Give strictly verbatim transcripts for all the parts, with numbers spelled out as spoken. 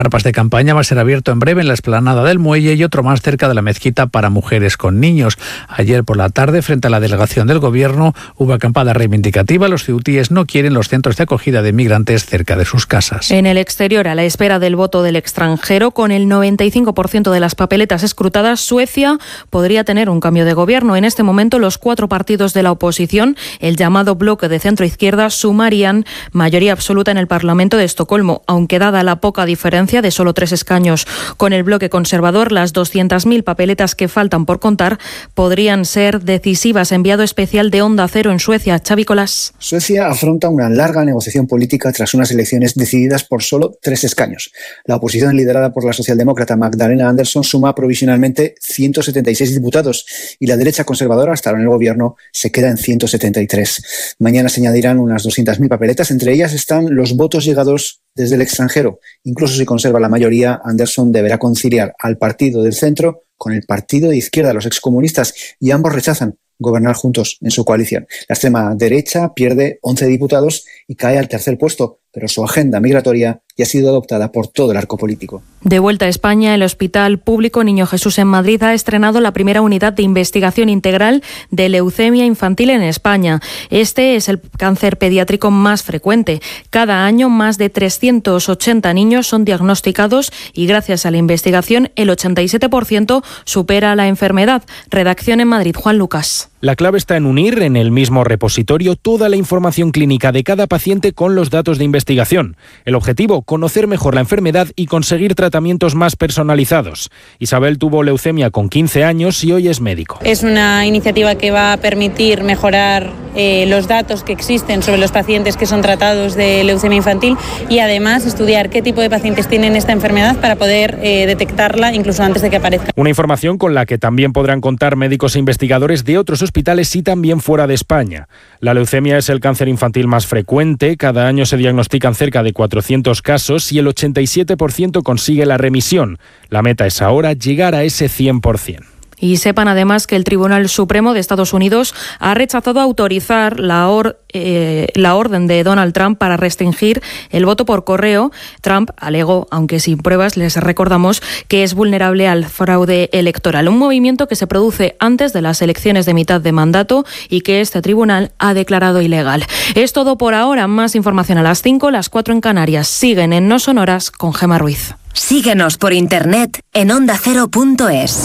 Carpas de campaña va a ser abierto en breve en la explanada del Muelle y otro más cerca de la mezquita para mujeres con niños. Ayer por la tarde, frente a la delegación del Gobierno, hubo acampada reivindicativa. Los ceutíes no quieren los centros de acogida de migrantes cerca de sus casas. En el exterior, a la espera del voto del extranjero, con el noventa y cinco por ciento de las papeletas escrutadas, Suecia podría tener un cambio de gobierno. En este momento, los cuatro partidos de la oposición, el llamado bloque de centro-izquierda, sumarían mayoría absoluta en el Parlamento de Estocolmo, aunque dada la poca diferencia de solo tres escaños con el bloque conservador, las doscientas mil papeletas que faltan por contar podrían ser decisivas. Enviado especial de Onda Cero en Suecia, Xavi Colás. Suecia afronta una larga negociación política tras unas elecciones decididas por solo tres escaños. La oposición, liderada por la socialdemócrata Magdalena Andersson, suma provisionalmente ciento setenta y seis diputados y la derecha conservadora, hasta ahora en el gobierno, se queda en ciento setenta y tres. Mañana se añadirán unas doscientas mil papeletas. Entre ellas están los votos llegados desde el extranjero. Incluso si conserva la mayoría, Andersson deberá conciliar al partido del centro con el partido de izquierda, los excomunistas, y ambos rechazan gobernar juntos en su coalición. La extrema derecha pierde once diputados y cae al tercer puesto, pero su agenda migratoria ya ha sido adoptada por todo el arco político. De vuelta a España, el Hospital Público Niño Jesús en Madrid ha estrenado la primera unidad de investigación integral de leucemia infantil en España. Este es el cáncer pediátrico más frecuente. Cada año más de trescientos ochenta niños son diagnosticados y gracias a la investigación el ochenta y siete por ciento supera la enfermedad. Redacción en Madrid, Juan Lucas. La clave está en unir en el mismo repositorio toda la información clínica de cada paciente con los datos de investigación. El objetivo, conocer mejor la enfermedad y conseguir tratamientos más personalizados. Isabel tuvo leucemia con quince años y hoy es médico. Es una iniciativa que va a permitir mejorar eh, los datos que existen sobre los pacientes que son tratados de leucemia infantil y además estudiar qué tipo de pacientes tienen esta enfermedad para poder eh, detectarla incluso antes de que aparezca. Una información con la que también podrán contar médicos e investigadores de otros hospitales y también fuera de España. La leucemia es el cáncer infantil más frecuente. Cada año se diagnostican cerca de cuatrocientos casos y el ochenta y siete por ciento consigue la remisión. La meta es ahora llegar a ese cien por ciento. Y sepan además que el Tribunal Supremo de Estados Unidos ha rechazado autorizar la, or, eh, la orden de Donald Trump para restringir el voto por correo. Trump alegó, aunque sin pruebas, les recordamos que es vulnerable al fraude electoral. Un movimiento que se produce antes de las elecciones de mitad de mandato y que este tribunal ha declarado ilegal. Es todo por ahora. Más información a las cinco, las cuatro en Canarias. Siguen en No Sonoras con Gemma Ruiz. Síguenos por internet en onda cero punto es.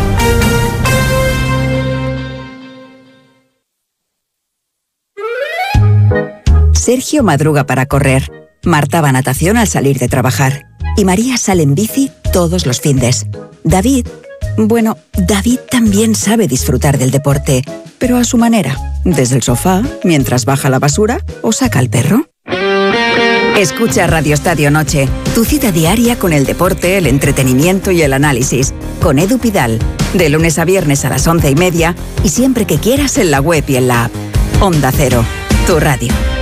Sergio madruga para correr, Marta va a natación al salir de trabajar y María sale en bici todos los findes. David, bueno, David también sabe disfrutar del deporte, pero a su manera, desde el sofá, mientras baja la basura o saca al perro. Escucha Radio Estadio Noche, tu cita diaria con el deporte, el entretenimiento y el análisis, con Edu Pidal, de lunes a viernes a las once y media y siempre que quieras en la web y en la app. Onda Cero, tu radio.